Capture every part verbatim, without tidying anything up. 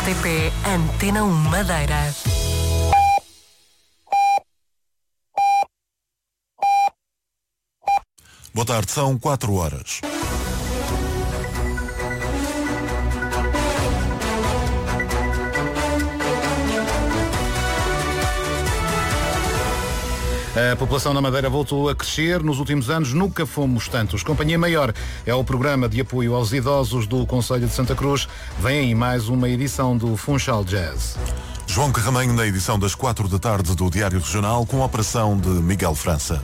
R T P Antena um Madeira. Boa tarde, são quatro horas. A população da Madeira voltou a crescer. Nos últimos anos nunca fomos tantos. Companhia Maior é o programa de apoio aos idosos do Concelho de Santa Cruz. Vem aí mais uma edição do Funchal Jazz. João Carramanho na edição das quatro da tarde do Diário Regional com a operação de Miguel França.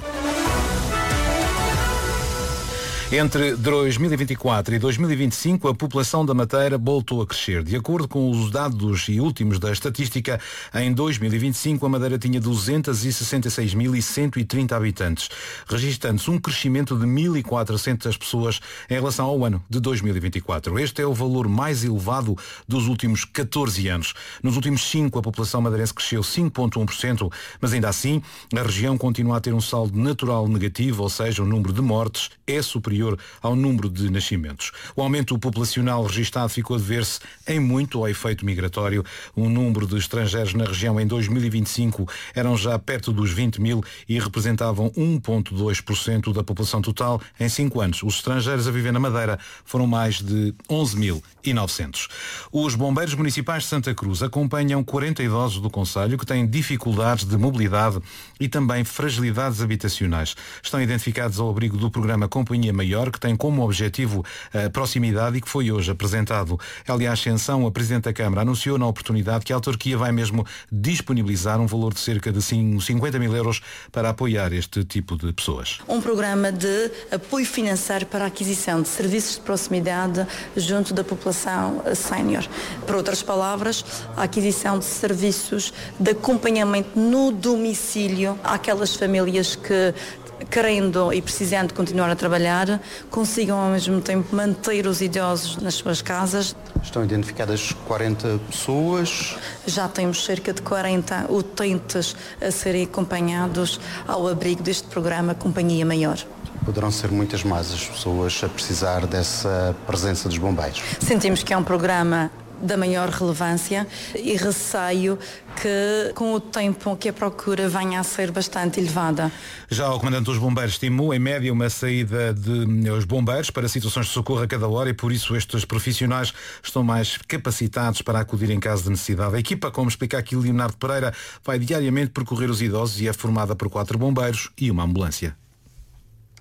Entre dois mil e vinte e quatro e dois mil e vinte e cinco, a população da Madeira voltou a crescer. De acordo com os dados e últimos da estatística, em dois mil e vinte e cinco a Madeira tinha duzentos e sessenta e seis mil cento e trinta habitantes, registrando-se um crescimento de mil e quatrocentas pessoas em relação ao ano de dois mil e vinte e quatro. Este é o valor mais elevado dos últimos catorze anos. Nos últimos cinco, a população madeirense cresceu cinco vírgula um por cento, mas ainda assim, a região continua a ter um saldo natural negativo, ou seja, o número de mortes é superior ao número de nascimentos. O aumento populacional registado ficou a dever-se em muito ao efeito migratório. O número de estrangeiros na região em dois mil e vinte e cinco eram já perto dos vinte mil e representavam um vírgula dois por cento da população total. Em cinco anos, os estrangeiros a viver na Madeira foram mais de onze mil e novecentos. Os bombeiros municipais de Santa Cruz acompanham quarenta idosos do concelho que têm dificuldades de mobilidade e também fragilidades habitacionais. Estão identificados ao abrigo do programa Companhia Maior, que tem como objetivo a proximidade e que foi hoje apresentado. Elia Ascensão, a Presidente da Câmara, anunciou na oportunidade que a autarquia vai mesmo disponibilizar um valor de cerca de cinquenta mil euros para apoiar este tipo de pessoas. Um programa de apoio financeiro para a aquisição de serviços de proximidade junto da população sénior. Por outras palavras, a aquisição de serviços de acompanhamento no domicílio àquelas famílias que, querendo e precisando continuar a trabalhar, consigam ao mesmo tempo manter os idosos nas suas casas. Estão identificadas quarenta pessoas. Já temos cerca de quarenta utentes a serem acompanhados ao abrigo deste programa Companhia Maior. Poderão ser muitas mais as pessoas a precisar dessa presença dos bombeiros. Sentimos que é um programa da maior relevância e receio que com o tempo que a procura venha a ser bastante elevada. Já o Comandante dos Bombeiros estimou em média uma saída de os bombeiros para situações de socorro a cada hora e por isso estes profissionais estão mais capacitados para acudir em caso de necessidade. A equipa, como explica aqui Leonardo Pereira, vai diariamente percorrer os idosos e é formada por quatro bombeiros e uma ambulância.